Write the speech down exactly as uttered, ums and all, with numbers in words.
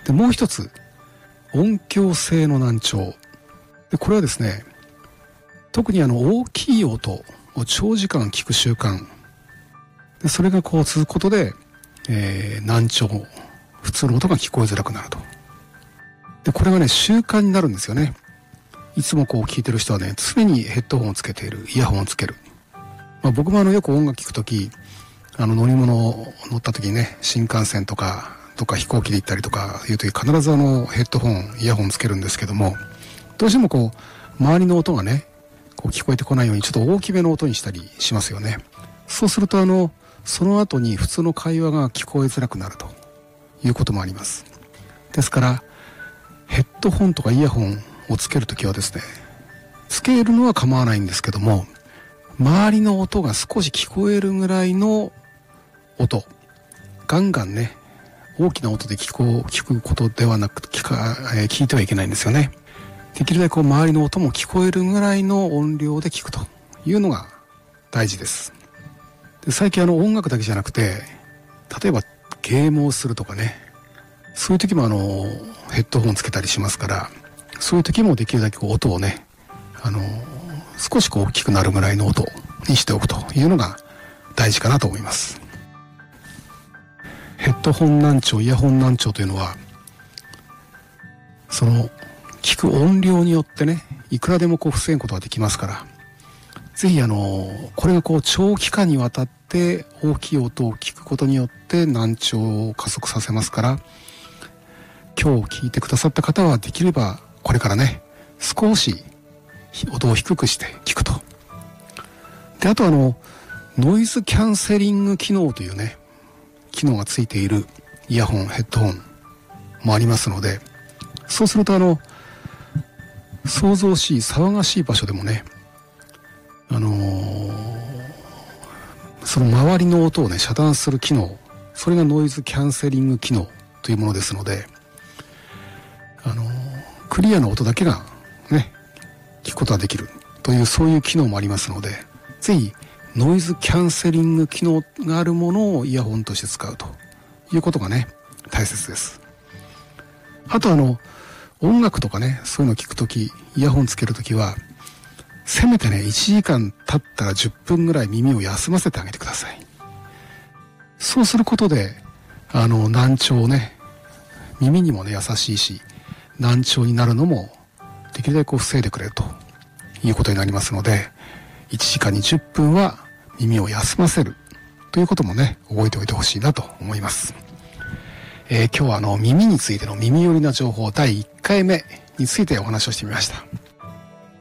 でもう一つ、音響性の難聴。でこれはですね、特にあの大きい音を長時間聞く習慣で、それがこう続くことで、えー、難聴、普通の音が聞こえづらくなると。でこれがね、習慣になるんですよね。いつもこう聞いてる人はね、常にヘッドホンをつけている、イヤホンをつける。まあ、僕もあのよく音楽聴くとき、あの乗り物を乗ったときにね、新幹線とかとか飛行機で行ったりとかいうとき、必ずあのヘッドホン、イヤホンつけるんですけども、どうしてもこう周りの音がね、こう聞こえてこないようにちょっと大きめの音にしたりしますよね。そうするとあのその後に普通の会話が聞こえづらくなるということもあります。ですからヘッドホンとかイヤホンをつけるときはですね、つけるのは構わないんですけども、周りの音が少し聞こえるぐらいの音、ガンガンね、大きな音で聞こう聞くことではなく聞か、えー、聞いてはいけないんですよね。できるだけこう周りの音も聞こえるぐらいの音量で聞くというのが大事です。で最近あの音楽だけじゃなくて、例えばゲームをするとかね、そういう時もあのヘッドホンつけたりしますから、そういう時もできるだけこう音をね、あの少しこう大きくなるぐらいの音にしておくというのが大事かなと思います。ヘッドホン難聴、イヤホン難聴というのは、その聞く音量によってね、いくらでもこう防ぐことができますから、ぜひあのこれがこう長期間にわたって大きい音を聞くことによって難聴を加速させますから、今日聞いてくださった方はできればこれからね、少し音を低くして聞くと。であとあのノイズキャンセリング機能というね、機能がついているイヤホン、ヘッドホンもありますので、そうするとあの騒々しい騒がしい場所でもね、あのー、その周りの音をね遮断する機能、それがノイズキャンセリング機能というものですので、あのー、クリアな音だけがね聞くことができるという、そういう機能もありますので、ぜひノイズキャンセリング機能があるものをイヤホンとして使うということがね大切です。あとあの音楽とかね、そういうのを聞くとき、イヤホンつけるときはせめてねいちじかん経ったらじゅっぷんぐらい耳を休ませてあげてください。そうすることであの難聴ね、耳にもね優しいし、難聴になるのもできるだけこう防いでくれるということになりますので、いちじかんにじゅっぷんは耳を休ませるということもね覚えておいてほしいなと思います。えー、今日はあの耳についての耳寄りな情報だいいっかいめについてお話をしてみました。